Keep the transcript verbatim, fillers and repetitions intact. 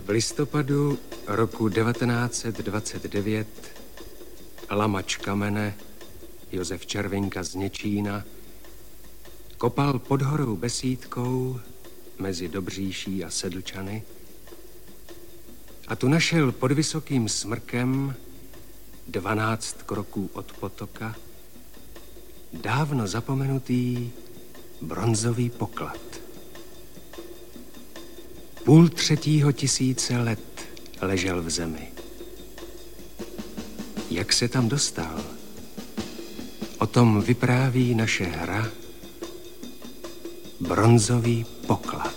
V listopadu roku devatenáct set dvacet devět lamač kamene Josef Červinka z Něčína kopal pod horou Besídkou mezi Dobříší a Sedlčany a tu našel pod vysokým smrkem dvanáct kroků od potoka dávno zapomenutý bronzový poklad. Půl třetího tisíce let ležel v zemi. Jak se tam dostal? O tom vypráví naše hra Bronzový poklad.